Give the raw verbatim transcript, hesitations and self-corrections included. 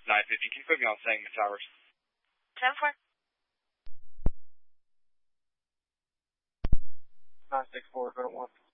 nine fifty. Can you put me on Sangamon Towers? ten four. nine six four, go to one.